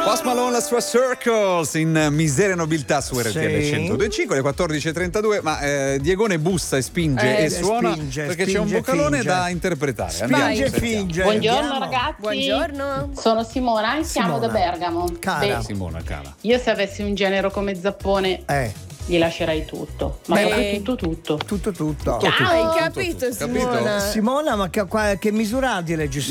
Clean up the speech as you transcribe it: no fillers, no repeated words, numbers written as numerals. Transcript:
Post Malone, la sua Circles in Miseria e Nobiltà su RTL 102.5, le 14.32. Ma Diegone bussa e spinge e suona perché c'è un vocalone da interpretare. Finge. Buongiorno ragazzi. Buongiorno. Sono Simona e chiamo da Bergamo. Cara. Simona, cara. Io se avessi un genero come Zappone gli lascerei tutto, ma soprattutto tutto. Tutto. Hai capito, Simona? Simona, ma che misura di reggiseno?